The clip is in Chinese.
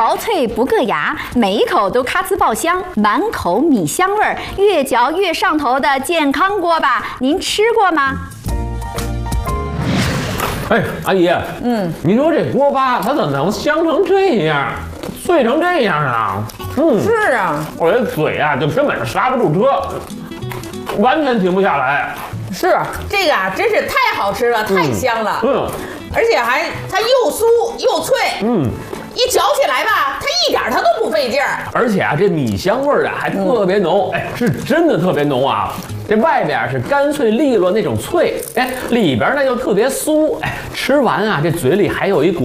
薄脆不硌牙，每一口都咔呲爆香，满口米香味儿，越嚼越上头的健康锅巴，您吃过吗？ 哎，阿姨，你说这锅巴它怎么能香成这样，脆成这样啊？ 是啊， 我这嘴啊就根本是刹不住车，完全停不下来。 是这个啊，真是太好吃了，太香了。而且它又酥又脆。一嚼起来吧，它都不费劲儿。 而且啊，这米香味儿啊还特别浓，哎，是真的特别浓啊。这外边是干脆利落那种脆，哎，里边呢又特别酥，哎，吃完啊这嘴里还有一股